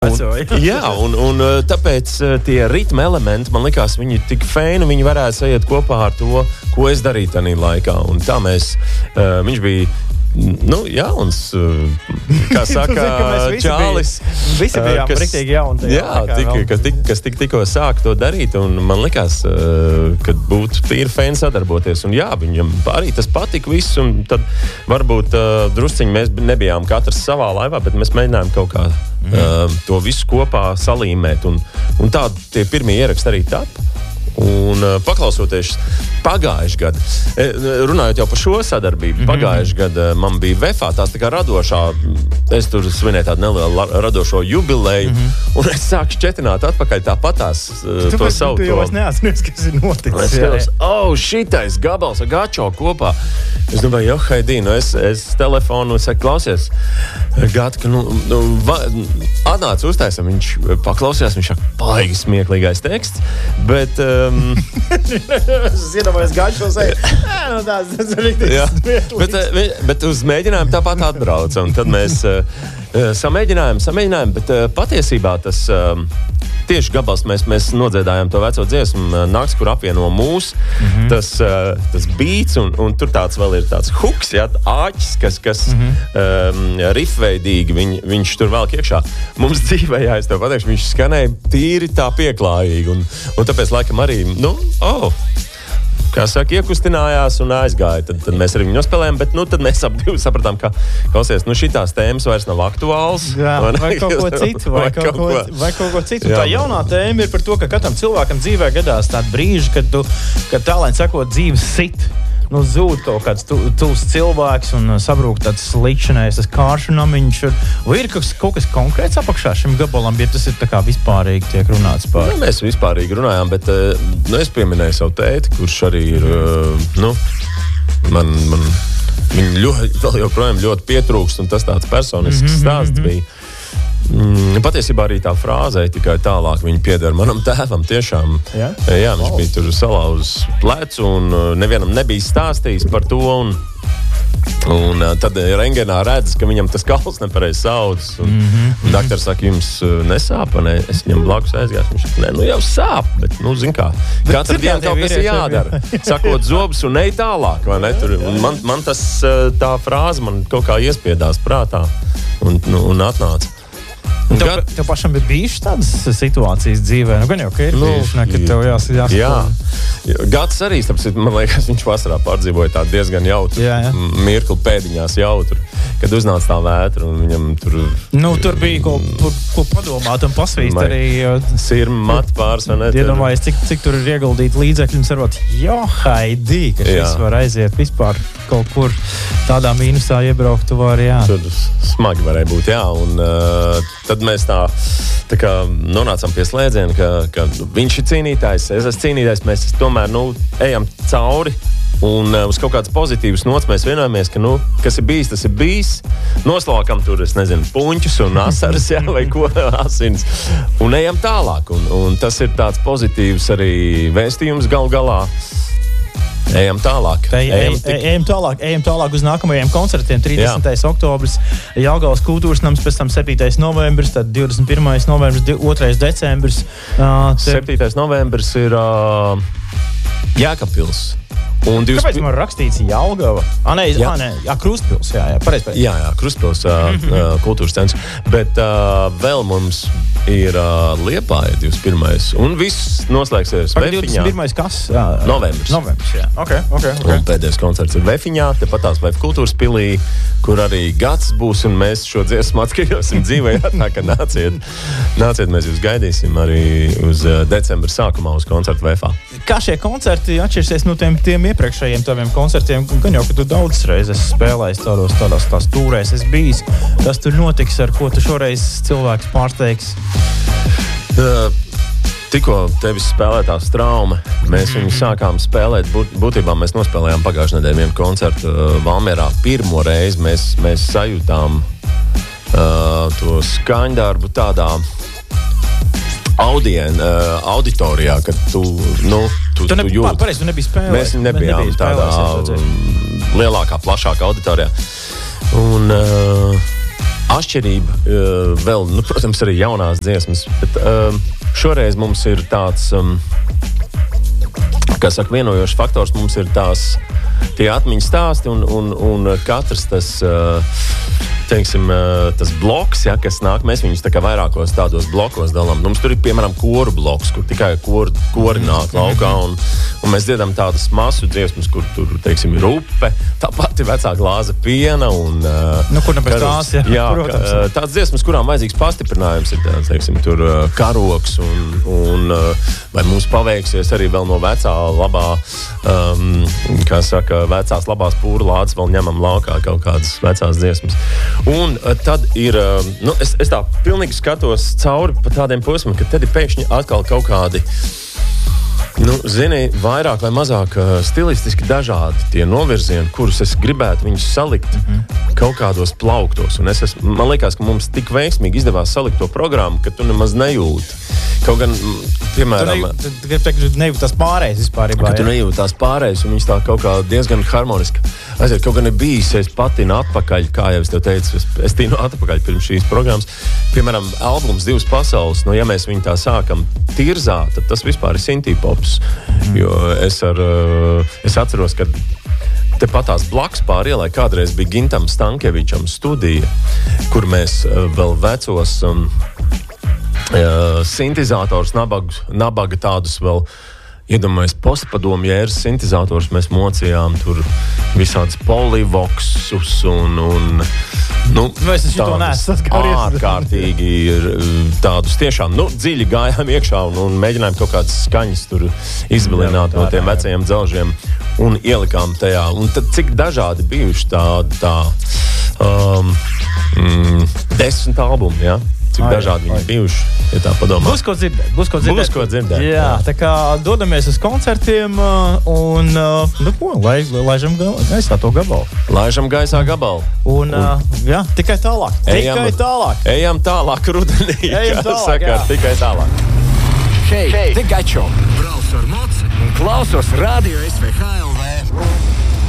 Un tāpēc tie ritma elementi, man likās, viņi ir tik feini, viņi varētu sajiet kopā ar to, ko es darīju tajā laikā. Un tā viņš bija jauns, kā saka, čālis. Visi bijām riktīgi jauni. Kas tikko sāka to darīt, un man likās, ka būtu tīri fēni sadarboties. Un viņam arī tas patika viss, un tad varbūt drusciņi mēs nebijām katrs savā laivā, bet mēs mēģinājām kaut kā to visu kopā salīmēt. Un tā tie pirmie ieraksti arī tapa. Un paklausoties pagājuši gadu, runājot jau par šo sadarbību, pagājuši gadu man bija VEFā tās tā kā radošā, es tur svinēju tādu nelielu radošo jubileju, un es sāku šķetināt atpakaļ tāpatās to savu. Tu jau neatceries, kas ir noticis. Šitais gabals ar Gačo kopā. Es domāju, Haidī, es telefonu saku, klausies, Gati, ka atnāc uztaisam, viņš paklausījās, viņš saka, baigi smieklīgais teksts, bet es iedomājos Gačo sēju. Tas ir rīktīgi. Bet uz mēģinājumu tāpat atbrauca, un tad mēs samēģinājām, bet patiesībā tas tieši gabals mēs nodziedājām to veco dziesmu Nakts, kur apvieno mūs, tas beats, un tur tāds vēl ir tāds huks, āķis, kas rifveidīgi viņš tur velk iekšā. Mums dzīvē, es tev pateikšu, viņš skanēja tīri tā pieklājīgi, un tāpēc laikam arī, kā saka, iekustinājās un aizgāja. Tad mēs arī viņu nospēlējām, bet tad mēs ap divi sapratām, ka, klausies, šitās tēmas vairs nav aktuāls. Vai kaut ko citu. Vai kaut ko citu. Tā jaunā tēma ir par to, ka katram cilvēkam dzīvē gadās tādi brīži, kad tālēņ sakot, dzīves sit. Zūd kaut kāds tuvs cilvēks un sabrūk tāds līkšanais, tas kāršu namiņš. Vai ir kaut kas konkrēts apakšā šim gabalam, ja tas ir tā kā vispārīgi tiek runāts par? Mēs vispārīgi runājām, bet es pieminēju savu tēti, kurš arī ir, man viņu vēl joprojām ļoti pietrūkst, un tas tāds personisks stāsts bija. Patiesībā arī tā frāzē tikai tālāk viņa pieder manam tēvam tiešām. Viņš bija tur salauzis plecu un nevienam nebija stāstījis par to. Un tad rengenā redz, ka viņam tas kauls nepareiz saucas. Un daktars saka, jums nesāp? Es viņam blakus aizgāju. Viņš saka, jau sāp, bet, zin kā, katru dienu kaut kas ir jādara. Sakot zobus un ej tālāk, vai ne? Man tas, tā frāze man kaut kā iespiedās prātā un atnāca. Tev pašam ir bijušas tādas situācijas dzīvē? Gan jau, ka ir bijuši, ka tev jāsaka. Jā. Gads arī, man liekas, viņš vasarā pārdzīvoja tādu diezgan jautru, mirkli pēdiņās jautru, kad uznāca tā vētra un viņam tur... Tur bija ko padomāt un pasvīst arī... Sirma mat pāris, vai ne? Iedomājies, cik tur ir ieguldīt līdzekļi un sarot, Haidī, ka šis var aiziet vispār kaut kur tādā mīnusā iebraukt, tu vari, Tur smagi varēja būt, un tad mēs tā kā nonācām pie slēdziena, ka viņš ir cīnītājs, es esmu cīnītājs, mēs tomēr, ejam cauri un uz kaut kādas pozitīvas nots mēs vienojamies, ka, kas ir bijis, tas ir bijis. Noslākam tur, es nezinu, puņķus un asaras, vai ko, asins, un ejam tālāk. Un tas ir tāds pozitīvs arī vēstījums galā. Ejam tālāk. Ejam tālāk uz nākamajiem koncertiem. 30. oktobris Jelgavas kultūras nams, pēc tam 7. novembris, tad 21. novembris, 2. decembris. 7. novembris ir Jēkabpils. Kāpēc man rakstīts Jelgava? Krustpils, pareizi. Jā, Krustpils, kultūras centrs. Bet vēl mums ir Liepāja 21. Un viss noslēgsies Vefiņā. 21. kas? Novembris, jā. Okay. Un pēdējais koncerts ir Vefiņā, tepat tās Vef kultūras pilī, kur arī Gads būs, un mēs šo dziesmu atskaļosim dzīvē. Tā kā nāciet, mēs jūs gaidīsim arī uz decembra sākumā uz koncertu Vefā. Kā šie koncerti atšķirsies no tiem iepriekšējiem taviem koncertiem? Gan jau, ka tu daudz reizes spēlējies tādās tūrēs esi bijis. Kas tur notiks, ar ko tu šoreiz cilvēks pārsteigs? Tikko tevis spēlētā Straume, mēs viņu sākām spēlēt. Būtībā mēs nospēlējām pagājušajā nedēļā vienu koncertu Valmierā. Pirmo reizi mēs sajūtām to skaņdarbu tādā auditorijā, kad tu jūti. Pareizi, tu nebija spēlējis. Mēs nebijām tādā lielākā, plašākā auditorijā. Un atšķirība vēl, protams, arī jaunās dziesmas, bet šoreiz mums ir tāds, kā saka, vienojošs faktors, mums ir tie atmiņu stāsti un katrs tas, teiksim, tas bloks, ja, kas nāk, mēs viņus tā kā vairākos tādos blokos dalām. Mums tur ir, piemēram, koru bloks, kur tikai kori nāk laukā, un mēs dziedam tādas masu dziesmas, kur tur, teiksim, ir upe, tāpat ir vecā glāze piena, un... kur nepēc tās, jā, tādas dziesmas, kurām vajadzīgs pastiprinājums ir, teiksim, tur karoks, un vai mums paveiksies arī vēl no vecā labā, kā saka, vecās labās pūrlādes vēl ņemam laukā kaut kādas vecās dziesmas. Un tad ir, es tā pilnīgi skatos cauri pa tādiem posmiem, ka tad ir pēkšņi atkal kaut kādi, zini, vairāk vai mazāk stilistiski dažādi tie novirzieni, kurus es gribētu viņus salikt kaut kādos plauktos. Un man liekas, ka mums tik veiksmīgi izdevās salikt to programmu, ka tu nemaz nejūti. Kaut gan, piemēram... Tu nejūt tās pārējais vispārībā. Ka tu nejūt tās pārējais, un viņas tā kaut kā diezgan harmoniski aiziet. Kaut gan ir bijis, es patinu atpakaļ, kā jau es tev teicu, es tinu atpakaļ pirms šīs programmas. Piemēram, albums Divas pasaules, ja mēs viņu tā sākam tirzāt, tad tas vispār ir synthpops. Jo es atceros, ka tepat tās blakus pār ielai kādreiz bija Gintam Stankievičam studija, kur mēs vēl vecos sintezators, nabaga tādus vēl, iedomājies, postpadomu jēras sintezators, mēs mocījām tur visādas polivoksus un es to neesmu saskaries. Ārkārtīgi tādus tiešām, dziļi gājām iekšā un mēģinājām kaut kādas skaņas tur izvilināt no tiem vecajiem dzelžiem un ielikām tajā. Un tad cik dažādi bijuši tā 10 albumi, ja? Cik dažādi viņi bijuši, ja tā padomā. Būs ko dzirdēt. Jā, tā kā dodamies uz koncertiem un, laižam gaisā to gabalu. Laižam gaisā gabalu. Un jā, tikai tālāk. Ejam tālāk rudenī. Tikai tālāk. Hei, te Gačo. Braucu ar moci un klausos Radio SVH.